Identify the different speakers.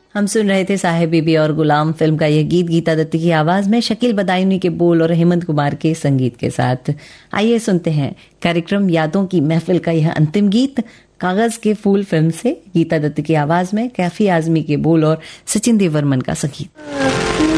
Speaker 1: हम सुन रहे थे साहिब बीबी और गुलाम फिल्म का यह गीत गीता दत्त की आवाज में, शकील बदायूनी के बोल और हेमंत कुमार के संगीत के साथ। आइए सुनते हैं कार्यक्रम यादों की महफिल का यह अंतिम गीत कागज के फूल फिल्म से, गीता दत्त की आवाज में कैफी आजमी के बोल और सचिन देव वर्मन का संगीत।